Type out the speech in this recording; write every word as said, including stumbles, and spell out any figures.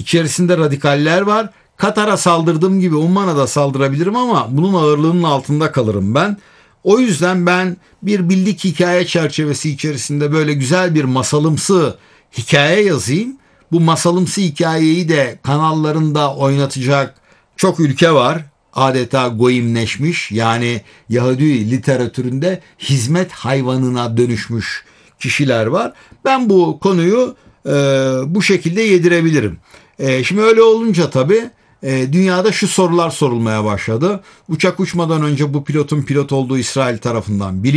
İçerisinde radikaller var. Katar'a saldırdığım gibi Umman'a da saldırabilirim ama bunun ağırlığının altında kalırım ben. O yüzden ben bir bildik hikaye çerçevesi içerisinde böyle güzel bir masalımsı hikaye yazayım. Bu masalımsı hikayeyi de kanallarında oynatacak çok ülke var. Adeta goyimleşmiş, yani Yahudi literatüründe hizmet hayvanına dönüşmüş kişiler var. Ben bu konuyu e, bu şekilde yedirebilirim. E, şimdi öyle olunca tabii e, dünyada şu sorular sorulmaya başladı. Uçak uçmadan önce bu pilotun pilot olduğu İsrail tarafından biliniyor.